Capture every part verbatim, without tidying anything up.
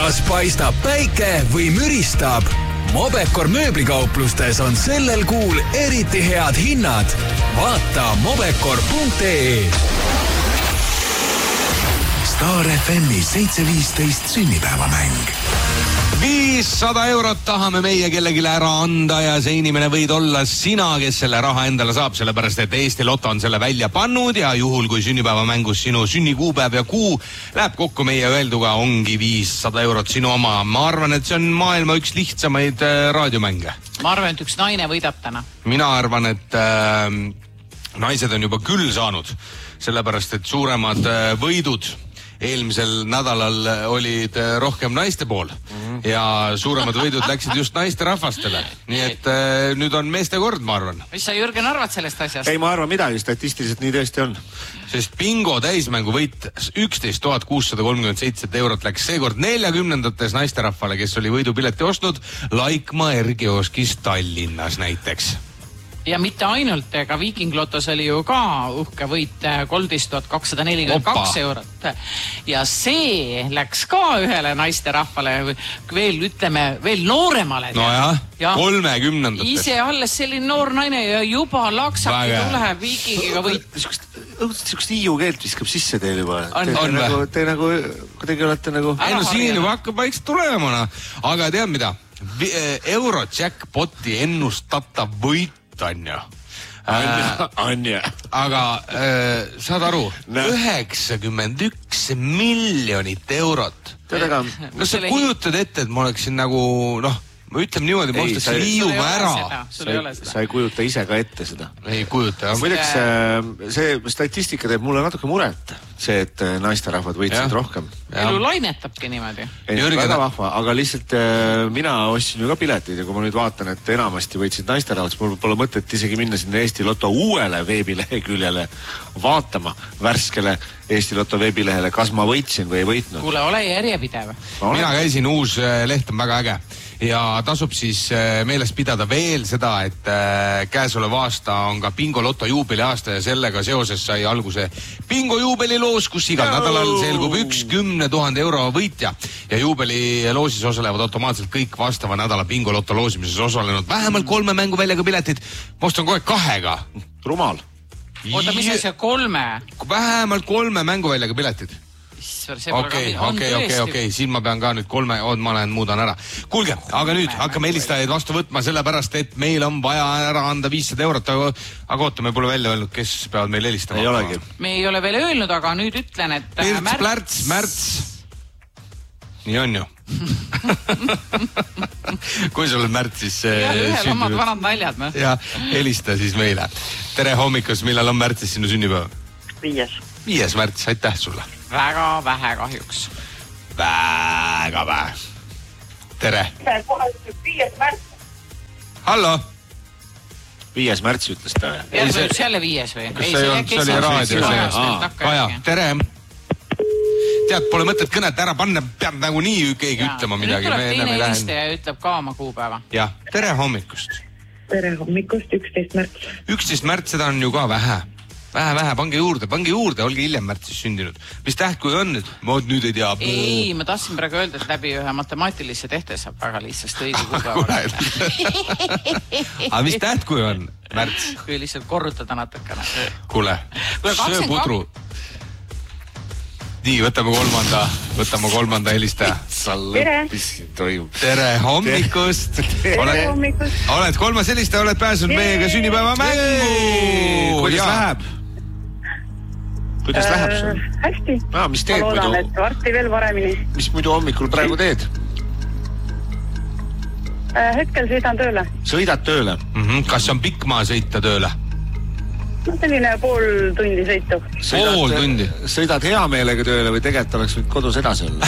Kas paistab päike või müristab? Mobecor mööblikauplustes on sellel kuul eriti head hinnad. Vaata mobecor punkt ee. Star F M-i seitse viisteist sünnipäevamäng. viissada eurot tahame meie kellegile ära anda ja see inimene võid olla sina, kes selle raha endale saab, sellepärast et Eesti Lotto on selle välja pannud ja juhul kui sünnipäevamängus sinu sünnikuupäev ja kuu läheb kokku meie öelduga, ongi viissada eurot sinu oma. Ma arvan, et see on maailma üks lihtsamaid äh, raadiomänge. Ma arvan, et üks naine võidab täna. Mina arvan, et äh, naised on juba küll saanud, sellepärast et suuremad äh, võidud eelmisel nädalal olid rohkem naiste pool mm-hmm. ja suuremad võidud läksid just naiste rahvastele. Nii et äh, nüüd on meeste kord, ma arvan. Mis sa, Jürgen, arvad sellest asjast? Ei, ma arvan midagi, statistiliselt nii tõesti on. Sest bingo täismängu võit üksteist tuhat kuussada kolmkümmend seitse eurot läks seekord neljakümnendates naisterahvale, kes oli võidupileti ostnud Laikmaa R-kioskis Tallinnas näiteks. Ja mitte ainult, ega Viking Lotos oli ju ka uhke võit kolmteist tuhat kakssada nelikümmend kaks eurot. Ja see läks ka ühele naisterahvale veel, ütleme, veel nooremale. No jah, ja kolmekümnendates. Ise alles selline noor naine ja juba laksaki tuleb Vikingiga võit. Sihukest hiiu keelt viskab sisse teil juba. On, on nagu, te nagu, kuidagi olete nagu... Ei no siin juba hakkab vaikselt tulemana. Aga tead mida? Eurojackpoti ennustatav võit on ju. On ju. Aga äh, saad aru, no. üheksakümmend üks miljonit eurot. Kas sa kujutad ette, et ma oleksin nagu, noh, ma ütlem niimoodi, ma ostas Hiiumaa ära. Sa ei kujuta ise ka ette seda. Ei kujuta, jah. Muideks, see statistika teeb mulle natuke muret. See, et naisterahvad võitsid rohkem. Elu lainetabki niimoodi. Ei, väga vahva, aga lihtsalt mina ostsin ju ka piletid ja kui ma nüüd vaatan, et enamasti võitsid naisterahvad, siis mul pole mõtet isegi minna sinna Eesti Lotto uuele veebileheküljele vaatama värskele Eesti Lotto veebilehele, kas ma võitsin või ei võitnud. Kuule, ole järjepidev. Mina käisin, uus leht on väga äge. Ja tasub siis meeles pidada veel seda, et käesolev aasta on ka Bingo Lotto juubeli aasta ja sellega seoses sai alguse Bingo juubeli loos, kus igal nädalal selgub üks kümne tuhande euro võitja ja juubeli loosis osalevad automaatselt kõik vastava nädala Bingo Lotto loosimises osalenud vähemalt kolme mänguväljaga piletid. Ma ostan kohe kahega. Rumal. Oota, mis see kolme? Vähemalt kolme mänguväljaga piletid. Okei, okei, okei, okei, siin ma pean ka nüüd kolme, ood, ma lähen muudan ära. Kuulge, aga nüüd hakkame helistajaid vastu võtma sellepärast, et meil on vaja ära anda viissada eurot, aga, aga oota, me pole välja öelnud, kes peavad meil helistama. Ei olegi. Me ei ole veel öelnud, aga nüüd ütlen, et... Pirts, märts, plärts, märts. Nii on ju. Kui sul on märts, siis... Ja ühel omad vanad naljad. Me. Ja helista siis meile. Tere hommikus, millal on märtsis sinu sünnipäev? Viies. Viies märts, aitäh sulle. Väga vähe kahjuks. Väga vähe. Tere. Viies märts. Hallo. Viies märts ütles ta. Ja see on jälle viies või? Kas see on, see oli raadio see? Kaja, tere. Tead, pole mõtet kõnet ära panna, peab nagu nii keegi ütlema midagi. Nüüd tuleb teine helistaja ja ütleb ka oma kuupäeva. Jah, tere hommikust. Tere hommikust, üksteist märts. üksteist märts, seda on ju ka vähe. Vähe, vähe, pange juurde, pange juurde, olge hiljem märtsis sündinud. Mis tähtkuju on nüüd? Ma nüüd ei tea. Ei, ma tahtsin praegu öelda, et läbi ühe matemaatilise tehte saab väga lihtsast õige kuupäeva. Aga mis tähtkuju on märts? Kui lihtsalt korrutada natukene. Kuule, söö pudru. Nii, võtame kolmanda, võtame kolmanda helistaja. Tere. Tere hommikust. Tere oled, hommikust. Oled kolmas helistaja, oled pääsenud meiega sünnipäeva mängu. Kuidas läheb? Kuidas äh, läheb sul? Hästi. Ah, mis teed ma loodan, muidu? et varsti veel varemini. Mis muidu hommikul praegu teed? Äh, hetkel sõidan tööle. Sõidad tööle? Mm-hmm. Kas on pikk maa sõita tööle? No selline pool tundi sõitu. Sõidad, pool tundi? Sõidad hea meelega tööle või tegelikult oleks võid kodus edasi olla?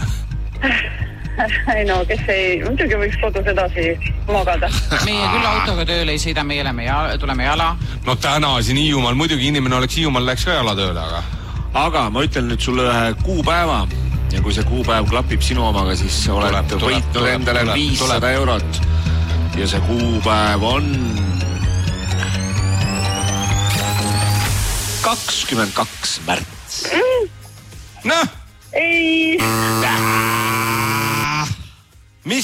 Ei no, kes ei, muidugi võiks kodus edasi magada. Meie küll autoga tööle ei sõida, meie tuleme jala. No täna siin Hiiumaal, muidugi inimene oleks Hiiumaal, läks ka jala tööle, aga... Aga ma ütlen nüüd sulle ühe kuupäeva ja kui see kuupäev klapib sinu omaga, siis oled võitnud endale viissada eurot. Ja see kuupäev on... kakskümmend kaks märts. Mm. Noh! Ei!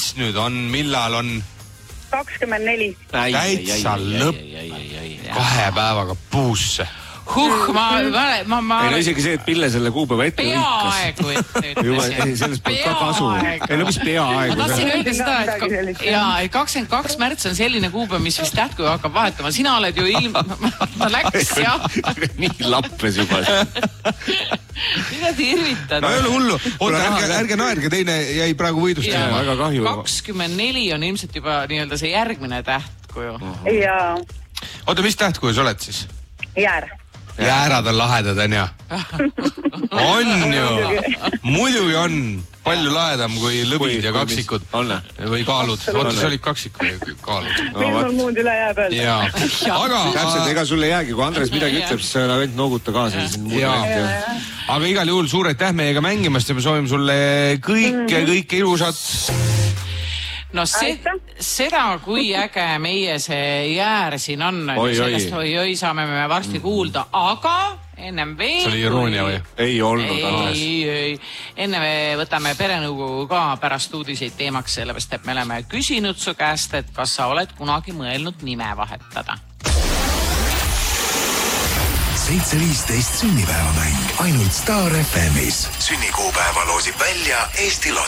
nüüd on, millal on? kakskümmend neli. Täitsa lõpp. Kahe päevaga puusse. Huh, ma, ma, ma, ma... Ei no isegi see, et Pille selle kuupäeva ette peaaegu ette ütlesin. Sellest pole ka kasu. Ei no mis peaaegu. Ma tahtsin öelda seda, et jaa, kakskümmend kaks märts on selline kuupäev, mis vist tähtku hakkab vahetama. Sina oled ju ilm... Ma läks, jah. Nii lappes juba. Mida te irvitad? No ei ole hullu. Oota, ärge, ärge naerge, teine jäi praegu võidust. Väga kahju. kakskümmend neli on ilmselt juba nii-öelda see järgmine tähtkuju. Jaa. Oota, mis tähtkujus oled siis? Jäär. Jäärad on lahedad, on ju? On ju. Muidugi on. Palju lahedam kui lõbid ja kaksikud. Või kaalud. Oota, see olid kaksik või kaalud. Meil on muud üle jääb öelda. Jaa. Aga... Täpselt, ega sulle jäägi, kui Andres midagi ütleb, siis sa ainult nooguta kaasa. Aga igal juhul suur aitäh meiega mängimast ja me soovime sulle kõike, kõike ilusat. No see, seda, kui äge meie see jäär siin on, oi, sellest oi, oi, saame me varsti kuulda, aga ennem veel... See oli iroonia või? Ei olnud, Andres. Ei, ei. Enne me võtame perenõukogu ka pärast uudiseid teemaks, sellepärast, et me oleme küsinud su käest, et kas sa oled kunagi mõelnud nime vahetada. seitse viisteist sünnipäevamäng ainult Star F M-is. Sünnikuupäeva loosib välja Eesti Lotto.